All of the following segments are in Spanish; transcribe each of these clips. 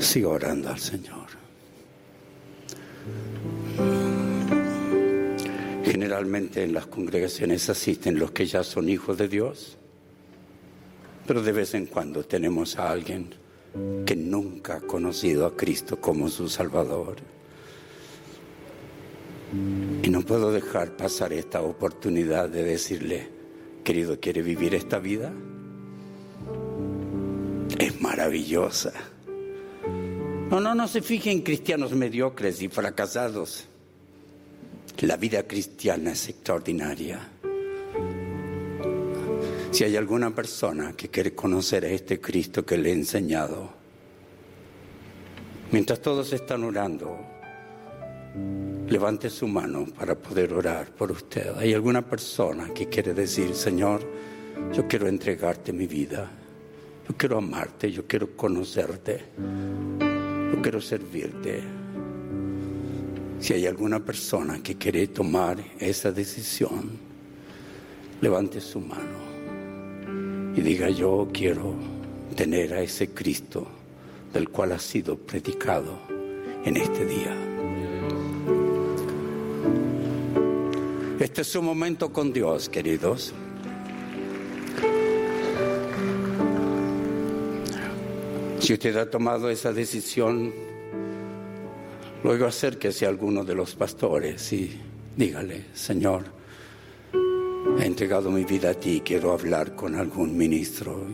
Siga orando al Señor. Generalmente en las congregaciones asisten los que ya son hijos de Dios, pero de vez en cuando tenemos a alguien que nunca ha conocido a Cristo como su Salvador. Y no puedo dejar pasar esta oportunidad de decirle: querido, ¿quiere vivir esta vida? Es maravillosa. No se fije en cristianos mediocres y fracasados. La vida cristiana es extraordinaria. Si hay alguna persona que quiere conocer a este Cristo que le he enseñado, mientras todos están orando, levante su mano para poder orar por usted. ¿Hay alguna persona que quiere decir: Señor, yo quiero entregarte mi vida, yo quiero amarte, yo quiero conocerte, yo quiero servirte? Si hay alguna persona que quiere tomar esa decisión, levante su mano y diga: yo quiero tener a ese Cristo del cual ha sido predicado en este día. Este es su momento con Dios, queridos. Si usted ha tomado esa decisión, luego acérquese a alguno de los pastores y dígale: Señor, he entregado mi vida a ti, quiero hablar con algún ministro.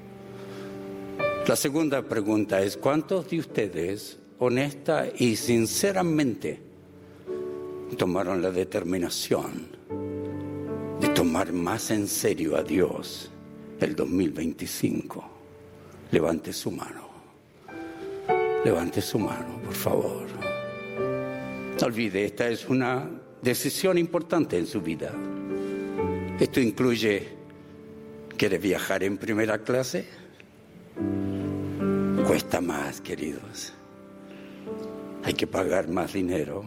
La segunda pregunta es: ¿cuántos de ustedes, honesta y sinceramente, tomaron la determinación de tomar más en serio a Dios el 2025? Levante su mano. Levante su mano, por favor. No olvide, esta es una decisión importante en su vida. Esto incluye: ¿quiere viajar en primera clase? Cuesta más, queridos. Hay que pagar más dinero.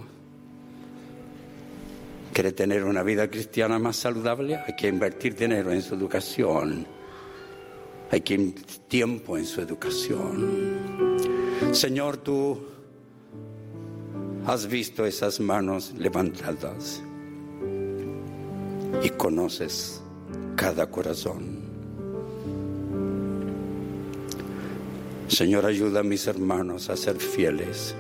¿Quiere tener una vida cristiana más saludable? Hay que invertir dinero en su educación. Hay que invertir tiempo en su educación. Señor, tú has visto esas manos levantadas y conoces cada corazón. Señor, ayuda a mis hermanos a ser fieles,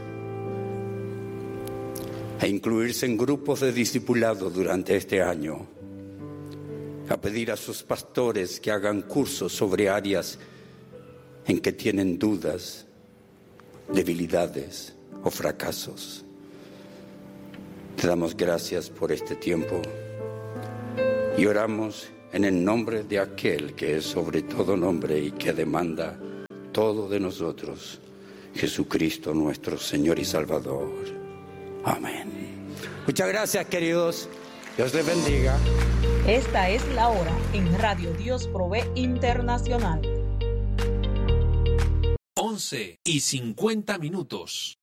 a incluirse en grupos de discipulado durante este año, a pedir a sus pastores que hagan cursos sobre áreas en que tienen dudas, debilidades o fracasos. Te damos gracias por este tiempo y oramos en el nombre de aquel que es sobre todo nombre y que demanda todo de nosotros, Jesucristo nuestro Señor y Salvador. Amén. Muchas gracias, queridos. Dios les bendiga. Esta es la hora en Radio Dios Provee Internacional. 11:50.